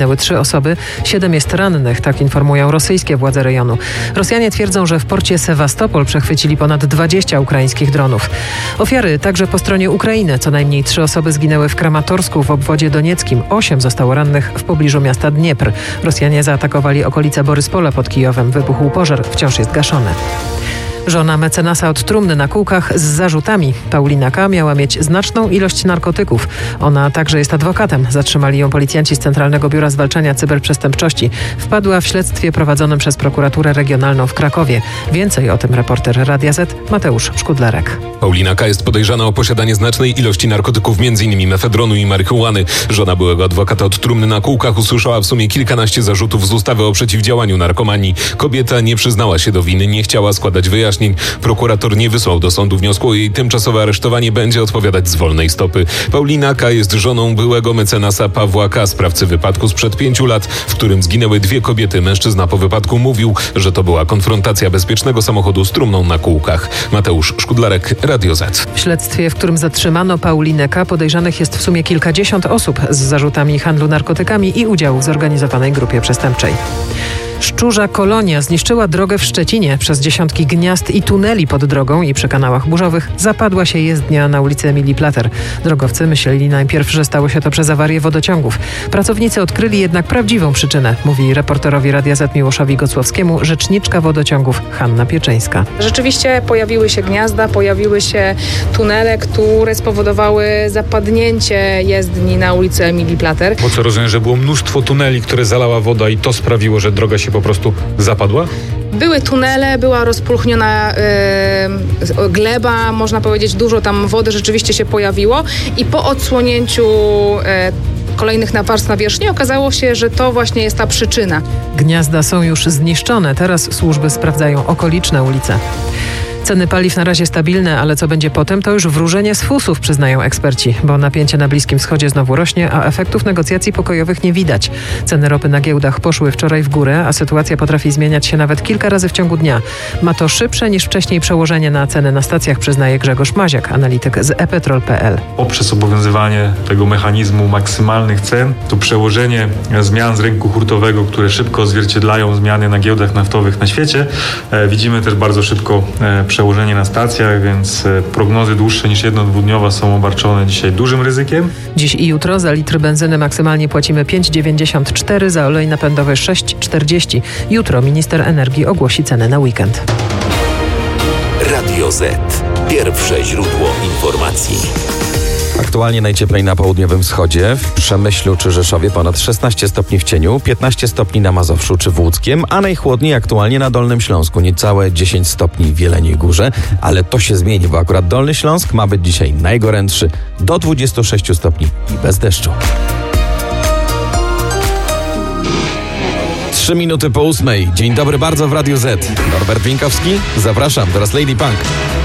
3 osoby, 7 jest rannych, tak informują rosyjskie władze rejonu. Rosjanie twierdzą, że w porcie Sewastopol przechwycili ponad 20 ukraińskich dronów. Ofiary także po stronie Ukrainy. Co najmniej 3 osoby zginęły w Kramatorsku w obwodzie donieckim. 8 zostało rannych w pobliżu miasta Dniepr. Rosjanie zaatakowali okolice Boryspola pod Kijowem. Wybuchł pożar, wciąż jest gaszony. Żona mecenasa od trumny na kółkach z zarzutami. Paulina K. miała mieć znaczną ilość narkotyków. Ona także jest adwokatem. Zatrzymali ją policjanci z Centralnego Biura Zwalczania Cyberprzestępczości. Wpadła w śledztwie prowadzonym przez prokuraturę regionalną w Krakowie. Więcej o tym reporter Radia Z Mateusz Szkudlarek. Paulina K. jest podejrzana o posiadanie znacznej ilości narkotyków, m.in. mefedronu i marihuany. Żona byłego adwokata od trumny na kółkach usłyszała w sumie kilkanaście zarzutów z ustawy o przeciwdziałaniu narkomanii. Kobieta nie przyznała się do winy, nie chciała składać wyjaśnień. Prokurator nie wysłał do sądu wniosku o jej tymczasowe aresztowanie, będzie odpowiadać z wolnej stopy. Paulina K. jest żoną byłego mecenasa Pawła K., sprawcy wypadku sprzed 5 lat, w którym zginęły 2 kobiety. Mężczyzna po wypadku mówił, że to była konfrontacja bezpiecznego samochodu z trumną na kółkach. Mateusz Szkudlarek, Radio Z. W śledztwie, w którym zatrzymano Paulinę K., podejrzanych jest w sumie kilkadziesiąt osób z zarzutami handlu narkotykami i udziału w zorganizowanej grupie przestępczej. Szczurza kolonia zniszczyła drogę w Szczecinie. Przez dziesiątki gniazd i tuneli pod drogą i przy kanałach burzowych zapadła się jezdnia na ulicy Emilii Plater. Drogowcy myśleli najpierw, że stało się to przez awarię wodociągów. Pracownicy odkryli jednak prawdziwą przyczynę, mówi reporterowi Radia Z Miłoszowi Gocłowskiemu rzeczniczka wodociągów Hanna Pieczyńska. Rzeczywiście pojawiły się gniazda, pojawiły się tunele, które spowodowały zapadnięcie jezdni na ulicy Emilii Plater. Bo co, rozumiem, że było mnóstwo tuneli, które zalała woda i to sprawiło, że droga się po prostu zapadła? Były tunele, była rozpulchniona gleba, można powiedzieć, dużo tam wody rzeczywiście się pojawiło i po odsłonięciu kolejnych warstw nawierzchni okazało się, że to właśnie jest ta przyczyna. Gniazda są już zniszczone, teraz służby sprawdzają okoliczne ulice. Ceny paliw na razie stabilne, ale co będzie potem, to już wróżenie z fusów, przyznają eksperci, bo napięcie na Bliskim Wschodzie znowu rośnie, a efektów negocjacji pokojowych nie widać. Ceny ropy na giełdach poszły wczoraj w górę, a sytuacja potrafi zmieniać się nawet kilka razy w ciągu dnia. Ma to szybsze niż wcześniej przełożenie na ceny na stacjach, przyznaje Grzegorz Maziak, analityk z ePetrol.pl. Poprzez obowiązywanie tego mechanizmu maksymalnych cen, to przełożenie zmian z rynku hurtowego, które szybko odzwierciedlają zmiany na giełdach naftowych na świecie, widzimy też bardzo szybko przełożenie na stacjach, więc prognozy dłuższe niż 1-2-dniowa są obarczone dzisiaj dużym ryzykiem. Dziś i jutro za litr benzyny maksymalnie płacimy 5,94, za olej napędowy 6,40. Jutro minister energii ogłosi cenę na weekend. Radio Z. Pierwsze źródło informacji. Aktualnie najcieplej na południowym wschodzie, w Przemyślu czy Rzeszowie ponad 16 stopni w cieniu, 15 stopni na Mazowszu czy w Łódzkiem, a najchłodniej aktualnie na Dolnym Śląsku, niecałe 10 stopni w Jeleniej Górze, ale to się zmieni, bo akurat Dolny Śląsk ma być dzisiaj najgorętszy, do 26 stopni i bez deszczu. 3 minuty po 8. Dzień dobry bardzo w Radiu Z. Norbert Winkowski, zapraszam, teraz Lady Punk.